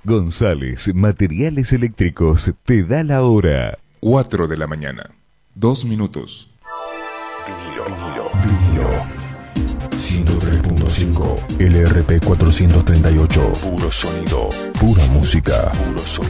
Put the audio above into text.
González Materiales Eléctricos te da la hora. 4 de la mañana, 2 minutos. Vinilo. 103.5 LRP 438. Puro sonido. Pura música. Puro sonido.